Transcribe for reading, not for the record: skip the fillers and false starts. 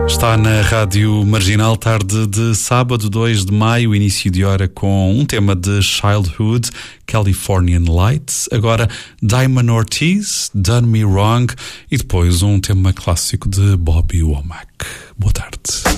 Está na Rádio Marginal, tarde de sábado, 2 de maio, início de hora com um tema de Childhood, Californian Lights, agora Diamond Ortiz, Done Me Wrong e depois um tema clássico de Bobby Womack. Boa tarde.